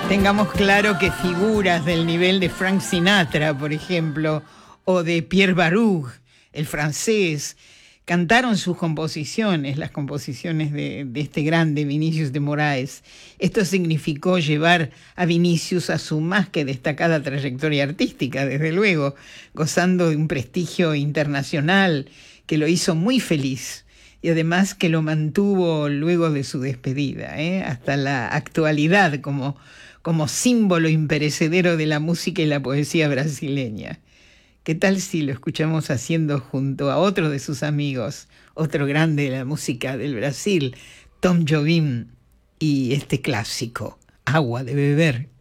Tengamos claro que figuras del nivel de Frank Sinatra, por ejemplo, o de Pierre Baruch, el francés, cantaron sus composiciones, las composiciones de este grande Vinicius de Moraes. Esto significó llevar a Vinicius a su más que destacada trayectoria artística, desde luego, gozando de un prestigio internacional que lo hizo muy feliz y además que lo mantuvo luego de su despedida, hasta la actualidad como símbolo imperecedero de la música y la poesía brasileña. ¿Qué tal si lo escuchamos haciendo junto a otro de sus amigos, otro grande de la música del Brasil, Tom Jobim, y este clásico, Agua de Beber?